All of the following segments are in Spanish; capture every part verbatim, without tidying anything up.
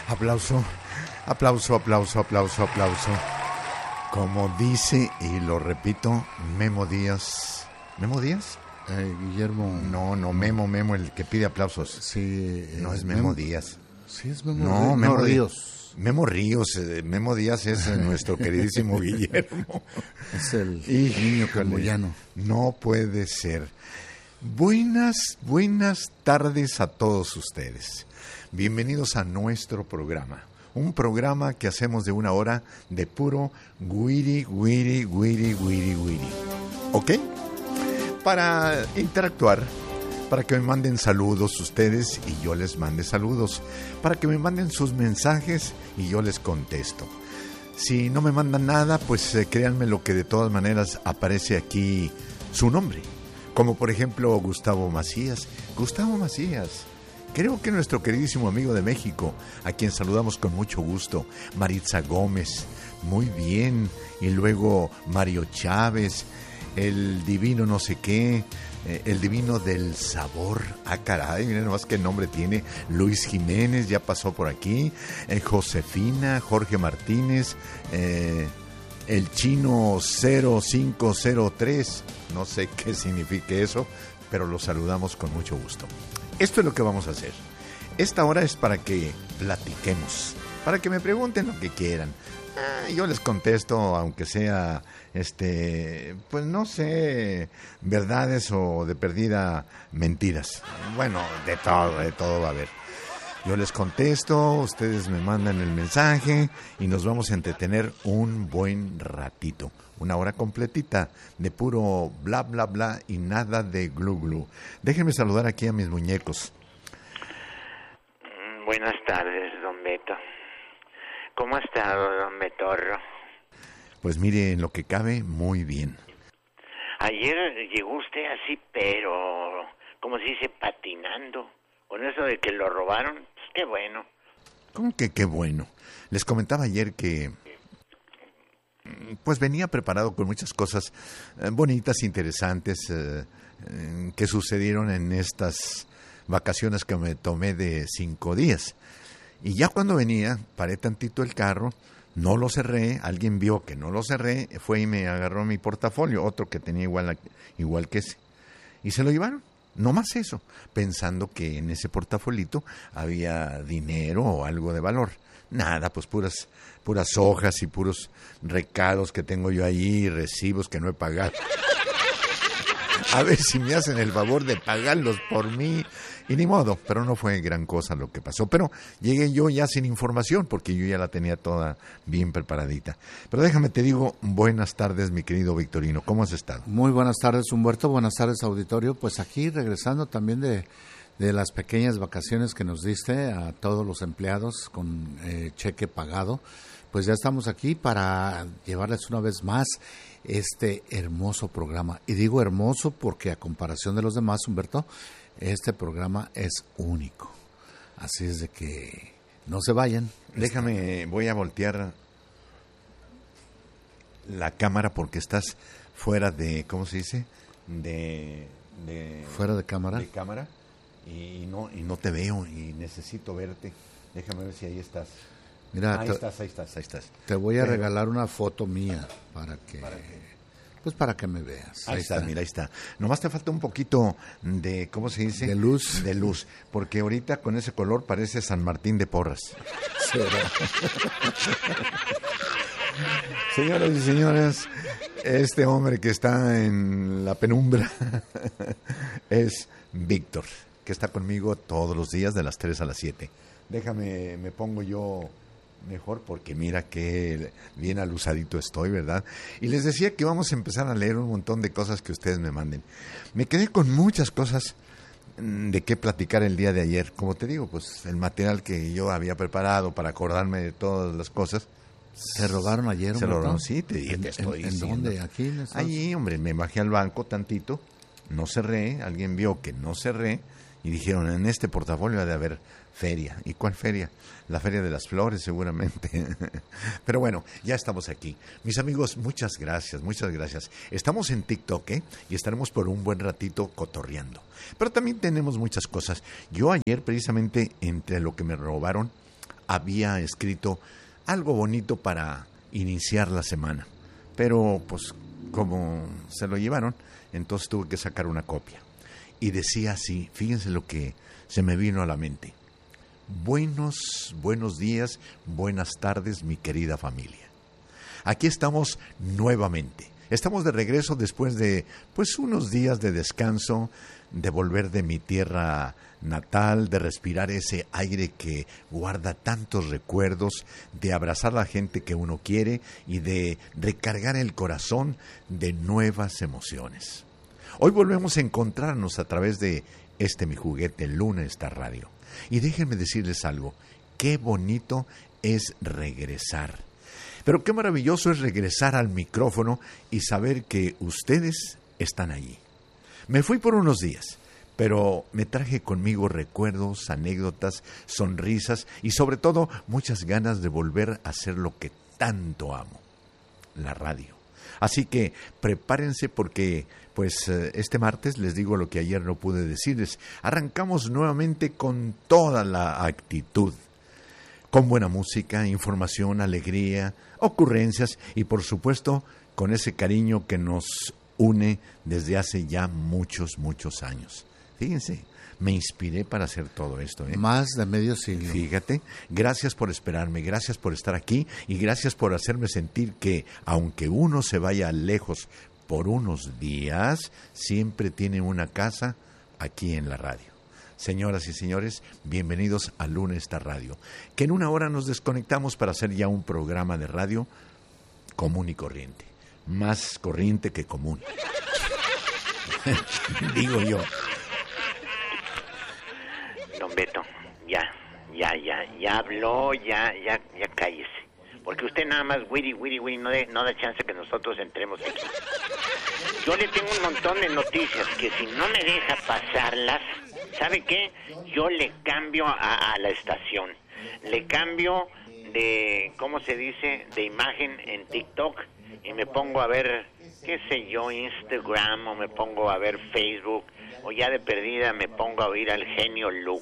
Aplauso, aplauso, aplauso, aplauso, aplauso. Como dice, y lo repito, Memo Díaz. ¿Memo Díaz? Eh, Guillermo. No, no, Memo, Memo, el que pide aplausos. Sí. Eh, no es Memo, Memo Díaz. Sí, es Memo No, Ríos. Memo no, Ríos. Memo Ríos, eh, Memo Díaz es eh, nuestro queridísimo Guillermo. Es el y, niño camboyano. No puede ser. Buenas, buenas tardes a todos ustedes. Bienvenidos a nuestro programa. Un programa que hacemos de una hora de puro guiri, guiri, guiri, guiri, guiri. ¿Ok? Para interactuar, para que me manden saludos ustedes y yo les mande saludos, para que me manden sus mensajes y yo les contesto. Si no me mandan nada, pues eh, créanme lo que de todas maneras aparece aquí su nombre, como por ejemplo Gustavo Macías. Gustavo Macías, creo que nuestro queridísimo amigo de México, a quien saludamos con mucho gusto. Maritza Gómez, muy bien, y luego Mario Chávez, el divino no sé qué, eh, el divino del sabor, ah caray, miren nomás qué nombre tiene. Luis Jiménez ya pasó por aquí, eh, Josefina, Jorge Martínez, eh, el chino cero cinco cero tres, no sé qué signifique eso, pero los saludamos con mucho gusto. Esto es lo que vamos a hacer. Esta hora es para que platiquemos, para que me pregunten lo que quieran. Ah, yo les contesto, aunque sea, este, pues no sé, verdades o de perdida mentiras. Bueno, de todo, de todo va a haber. Yo les contesto, ustedes me mandan el mensaje y nos vamos a entretener un buen ratito. Una hora completita de puro bla, bla, bla y nada de glu, glu. Déjenme saludar aquí a mis muñecos. Buenas tardes, don Beto. ¿Cómo ha estado, don Betorro? Pues mire, en lo que cabe, muy bien. Ayer llegó usted así, pero, como se dice, patinando. Con eso de que lo robaron, pues qué bueno. ¿Cómo que qué bueno? Les comentaba ayer que pues venía preparado con muchas cosas eh, bonitas, interesantes, eh, eh, que sucedieron en estas vacaciones que me tomé de cinco días. Y ya cuando venía, paré tantito el carro, no lo cerré, alguien vio que no lo cerré, fue y me agarró mi portafolio, otro que tenía igual, igual que ese, y se lo llevaron. No más eso, pensando que en ese portafolito había dinero o algo de valor. Nada, pues puras puras hojas y puros recados que tengo yo ahí, recibos que no he pagado. A ver si me hacen el favor de pagarlos por mí. Y ni modo, pero no fue gran cosa lo que pasó. Pero llegué yo ya sin información, porque yo ya la tenía toda bien preparadita. Pero déjame te digo, buenas tardes, mi querido Victorino. ¿Cómo has estado? Muy buenas tardes, Humberto. Buenas tardes, auditorio. Pues aquí regresando también de, de las pequeñas vacaciones que nos diste a todos los empleados con eh, cheque pagado. Pues ya estamos aquí para llevarles una vez más este hermoso programa. Y digo hermoso porque a comparación de los demás, Humberto, este programa es único. Así es de que no se vayan. Déjame, voy a voltear la cámara porque estás fuera de, ¿cómo se dice? De, de fuera de cámara. De cámara y no y no te veo y necesito verte. Déjame ver si ahí estás. Mira, ahí te, estás, ahí estás, ahí estás. Te voy a Pero, regalar una foto mía para que, ¿para qué? Pues para que me veas. Ahí, ahí está, está, mira, ahí está. Nomás te falta un poquito de, ¿cómo se dice? De luz. De luz, porque ahorita con ese color parece San Martín de Porras. Señoras y señores, este hombre que está en la penumbra es Víctor, que está conmigo todos los días de las tres a las siete. Déjame, me pongo yo mejor porque mira que bien alusadito estoy, ¿verdad? Y les decía que vamos a empezar a leer un montón de cosas que ustedes me manden. Me quedé con muchas cosas de qué platicar el día de ayer. Como te digo, pues el material que yo había preparado para acordarme de todas las cosas. ¿Se robaron ayer? Se lo robaron, sí, te, ¿En, te estoy ¿En, diciendo. ¿En dónde? ¿Aquí? ¿En Allí, hombre, me bajé al banco tantito, no cerré, alguien vio que no cerré y dijeron, en este portafolio ha de haber feria. ¿Y cuál feria? La Feria de las Flores, seguramente. Pero bueno, ya estamos aquí. Mis amigos, muchas gracias, muchas gracias. Estamos en TikTok, ¿eh? Y estaremos por un buen ratito cotorreando. Pero también tenemos muchas cosas. Yo ayer, precisamente, entre lo que me robaron, había escrito algo bonito para iniciar la semana. Pero pues como se lo llevaron, entonces tuve que sacar una copia. Y decía así, fíjense lo que se me vino a la mente. Buenos, buenos días, buenas tardes, mi querida familia. Aquí estamos nuevamente. Estamos de regreso después de pues unos días de descanso, de volver de mi tierra natal, de respirar ese aire que guarda tantos recuerdos, de abrazar a la gente que uno quiere y de recargar el corazón de nuevas emociones. Hoy volvemos a encontrarnos a través de este mi juguete Luna Star Radio. Y déjenme decirles algo, qué bonito es regresar. Pero qué maravilloso es regresar al micrófono y saber que ustedes están allí. Me fui por unos días, pero me traje conmigo recuerdos, anécdotas, sonrisas y sobre todo muchas ganas de volver a hacer lo que tanto amo, la radio. Así que prepárense porque pues este martes les digo lo que ayer no pude decirles. Arrancamos nuevamente con toda la actitud, con buena música, información, alegría, ocurrencias y por supuesto con ese cariño que nos une desde hace ya muchos, muchos años. Fíjense, me inspiré para hacer todo esto. ¿eh? Más de medio siglo. Fíjate, gracias por esperarme, gracias por estar aquí y gracias por hacerme sentir que aunque uno se vaya lejos por unos días, siempre tiene una casa aquí en la radio. Señoras y señores, bienvenidos a Luna Star Radio, que en una hora nos desconectamos para hacer ya un programa de radio común y corriente. Más corriente que común. Digo yo. Don Beto, ya, ya, ya, ya habló, ya, ya, ya cállese. Porque usted nada más, wiri, wiri, wiri, no, de, no da chance que nosotros entremos aquí. Yo le tengo un montón de noticias que si no me deja pasarlas, ¿sabe qué? Yo le cambio a, a la estación. Le cambio de, ¿cómo se dice?, de imagen en TikTok y me pongo a ver, qué sé yo, Instagram o me pongo a ver Facebook o ya de perdida me pongo a oír al genio Luke.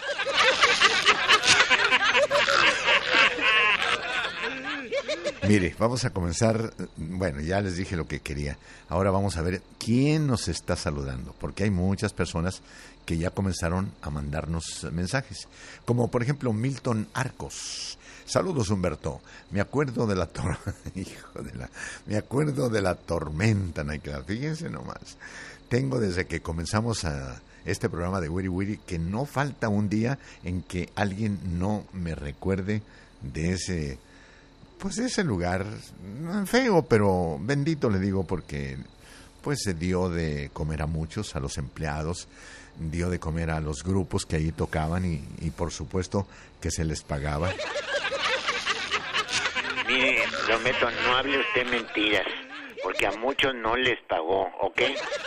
Mire, vamos a comenzar, bueno, ya les dije lo que quería. Ahora vamos a ver quién nos está saludando, porque hay muchas personas que ya comenzaron a mandarnos mensajes, como por ejemplo Milton Arcos. Saludos, Humberto. Me acuerdo de la tor... Hijo de la... Me acuerdo de la tormenta, Naikla. Fíjense nomás. Tengo desde que comenzamos a este programa de Wiri Wiri que no falta un día en que alguien no me recuerde de ese, pues ese lugar feo, pero bendito le digo porque pues se dio de comer a muchos, a los empleados, dio de comer a los grupos que ahí tocaban y, y por supuesto que se les pagaba. Mire, don Beto, no hable usted mentiras, porque a muchos no les pagó, ¿ok?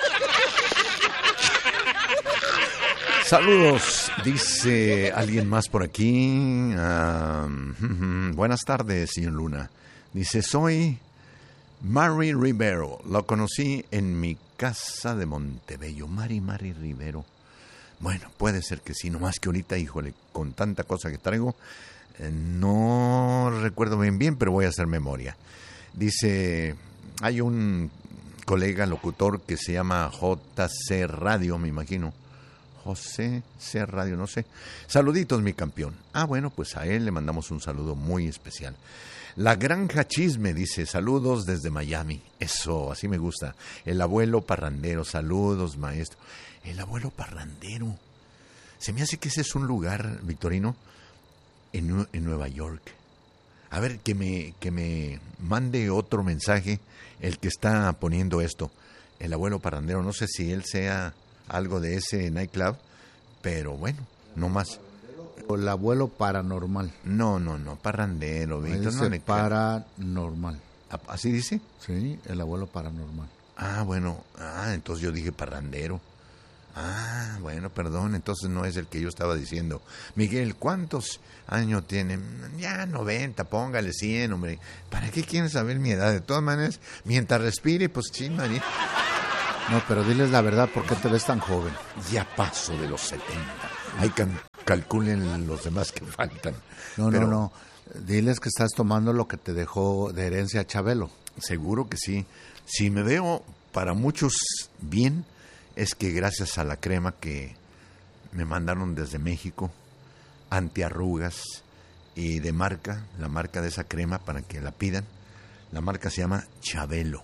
Saludos, dice alguien más por aquí. Uh, buenas tardes, señor Luna. Dice, soy Mari Rivero. Lo conocí en mi casa de Montebello. Mari, Mari Rivero. Bueno, puede ser que sí, nomás que ahorita, híjole, con tanta cosa que traigo, eh, no recuerdo bien bien, pero voy a hacer memoria. Dice, hay un colega locutor que se llama J C Radio, me imagino. José C. Radio, no sé. Saluditos, mi campeón. Ah, bueno, pues a él le mandamos un saludo muy especial. La Granja Chisme dice, saludos desde Miami. Eso, así me gusta. El abuelo parrandero, saludos, maestro. El abuelo parrandero. Se me hace que ese es un lugar, Victorino, en, en Nueva York. A ver, que me, que me mande otro mensaje el que está poniendo esto. El abuelo parrandero, no sé si él sea algo de ese nightclub, pero bueno, no más. El abuelo paranormal. No, no, no, parrandero, Víctor. Dice no, paranormal. ¿Así dice? Sí, el abuelo paranormal. Ah, bueno, ah, entonces yo dije parrandero. Ah, bueno, perdón, entonces no es el que yo estaba diciendo. Miguel, ¿cuántos años tiene? Ya noventa, póngale cien, hombre. ¿Para qué quieren saber mi edad? De todas maneras, mientras respire, pues sí, manito. No, pero diles la verdad, ¿por qué te ves tan joven? Ya paso de los setenta. Hay can... calculen los demás que faltan. No, Pero no, no. Diles que estás tomando lo que te dejó de herencia a Chabelo. seguro que sí. Si me veo para muchos bien, es que gracias a la crema que me mandaron desde México, antiarrugas y de marca, la marca de esa crema para que la pidan, la marca se llama Chabelo.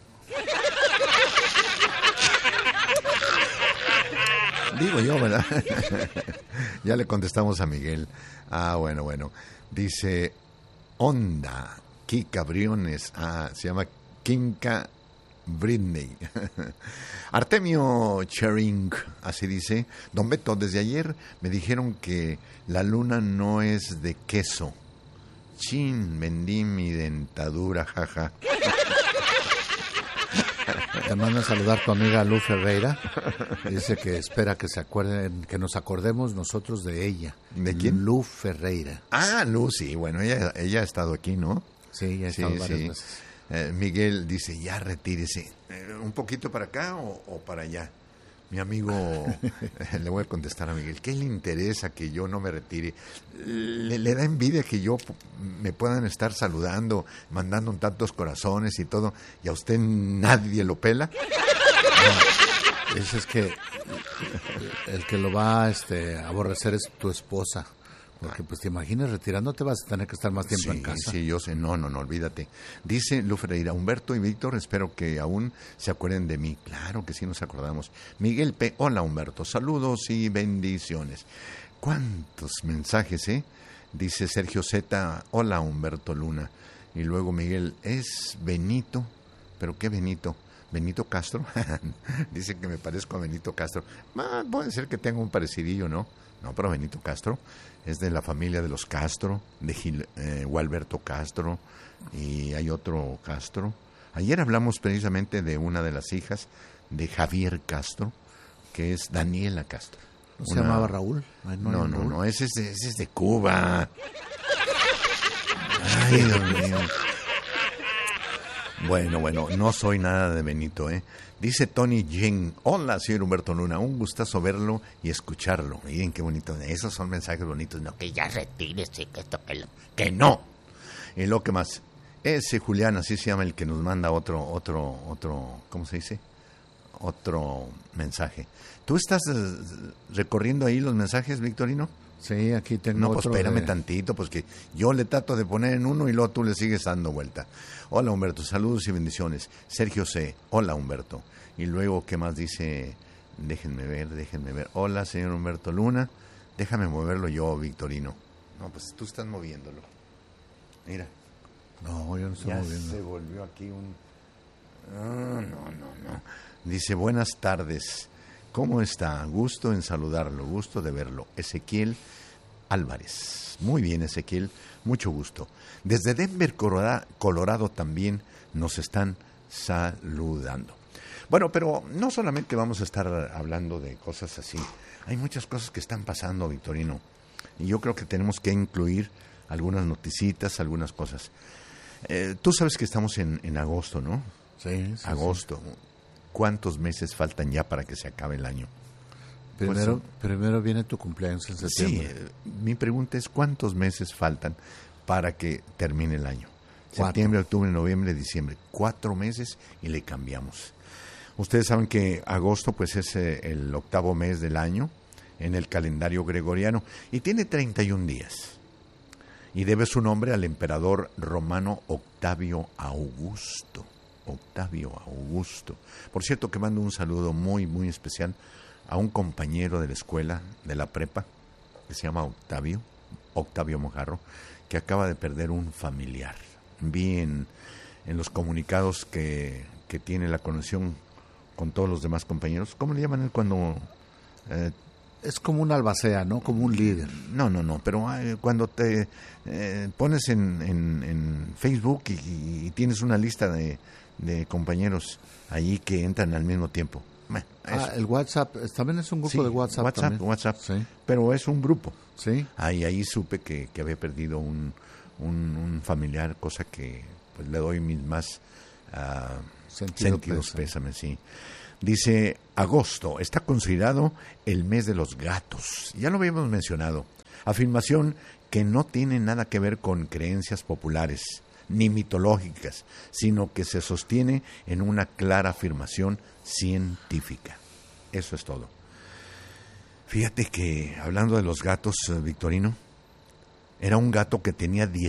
Digo yo, ¿verdad? Ya le contestamos a Miguel. Ah, bueno, bueno. Dice, onda, Kika Briones. Ah, se llama Kinka Britney. Artemio Chering, así dice. Don Beto, desde ayer me dijeron que la luna no es de queso. Chin, vendí mi dentadura, jaja. Te manda a saludar tu amiga Lu Ferreira. Dice que espera que se acuerden, que nos acordemos nosotros de ella. ¿De quién? Lu Ferreira. Ah, Lu, sí, bueno, ella, ella ha estado aquí, ¿no? Sí, ya ha Sí, estado varias sí. veces. Eh, Miguel dice, ya retírese. Eh, ¿Un poquito para acá o, o para allá? Mi amigo, eh, le voy a contestar a Miguel, ¿qué le interesa que yo no me retire? Le, le da envidia que yo p- me puedan estar saludando, mandando tantos corazones y todo, y a usted nadie lo pela. Eso es que el que lo va este, a aborrecer es tu esposa. Porque pues te imaginas retirándote vas a tener que estar más tiempo Sí, en casa. sí, yo sé, no, no, no, olvídate. Dice Lu Ferreira, Humberto y Víctor, espero que aún se acuerden de mí. Claro que sí nos acordamos. Miguel P., hola Humberto, saludos y bendiciones. ¿Cuántos mensajes, eh? Dice Sergio Z, hola Humberto Luna. Y luego Miguel, es Benito, pero ¿qué Benito? Benito Castro. Dice que me parezco a Benito Castro. Ah, puede ser que tenga un parecidillo, ¿no? No, pero Benito Castro es de la familia de los Castro, de Gil, eh, Gualberto Castro, y hay otro Castro. Ayer hablamos precisamente de una de las hijas de Javier Castro, que es Daniela Castro. ¿No se Una- llamaba Raúl? Ay, No, era no, Raúl. no, ese es de, ese es de Cuba. Ay, Dios mío. Bueno, bueno, no soy nada de Benito, ¿eh? Dice Tony Jen, hola, señor Humberto Luna, un gustazo verlo y escucharlo. Miren qué bonito, esos son mensajes bonitos, no, que ya retírese, que esto, que lo, que no. Y lo que más, ese Julián, así se llama el que nos manda otro, otro, otro, ¿cómo se dice? Otro mensaje. ¿Tú estás eh, recorriendo ahí los mensajes, Victorino? Sí, aquí tengo No, pues otro espérame de- tantito, pues que yo le trato de poner en uno y luego tú le sigues dando vuelta. Hola Humberto, saludos y bendiciones. Sergio C., hola Humberto. Y luego, ¿qué más dice? Déjenme ver, déjenme ver. Hola, señor Humberto Luna. Déjame moverlo yo, Victorino. No, pues tú estás moviéndolo. Mira, No, yo no estoy ya moviendo. se volvió aquí un... Ah, no, no, no. Dice, buenas tardes. ¿Cómo está? Gusto en saludarlo, gusto de verlo. Ezequiel Álvarez. Muy bien, Ezequiel, mucho gusto. Desde Denver, Colorado, Colorado también nos están saludando. Bueno, pero no solamente vamos a estar hablando de cosas así. Hay muchas cosas que están pasando, Victorino. Y yo creo que tenemos que incluir algunas noticitas, algunas cosas. Eh, tú sabes que estamos en, en agosto, ¿no? Sí, sí, Agosto. ¿Cuántos meses faltan ya para que se acabe el año? sí. Primero, primero viene tu cumpleaños en Sí, septiembre. eh, mi pregunta es ¿cuántos meses faltan para que termine el año? Cuatro. Septiembre, octubre, noviembre, diciembre. Cuatro meses y le cambiamos. Ustedes saben que agosto pues es eh, el octavo mes del año en el calendario gregoriano y tiene treinta y un días. Y debe su nombre al emperador romano Octavio Augusto. Octavio Augusto. Por cierto que mando un saludo muy, muy especial a un compañero de la escuela, de la prepa, que se llama Octavio, Octavio Mojarro, que acaba de perder un familiar. Vi en, en los comunicados que, que tiene la conexión con todos los demás compañeros. ¿Cómo le llaman él cuando...? Eh, Es como un albacea, ¿no? Como un líder. no, no, no, pero eh, cuando te eh, pones en, en, en Facebook y, y tienes una lista de, de compañeros allí que entran al mismo tiempo. Bueno, Ah, eso. el WhatsApp, es- también es un grupo Sí, de WhatsApp. WhatsApp, también. WhatsApp. Sí, Pero es un grupo. sí. Ahí, ahí supe que, que había perdido un, un, un familiar, cosa que pues le doy mis más ah, Sentido sentidos pésame. pésames, sí. Dice, agosto está considerado el mes de los gatos. Ya lo habíamos mencionado. Afirmación que no tiene nada que ver con creencias populares ni mitológicas, sino que se sostiene en una clara afirmación científica. Eso es todo. Fíjate que, hablando de los gatos, Victorino, era un gato que tenía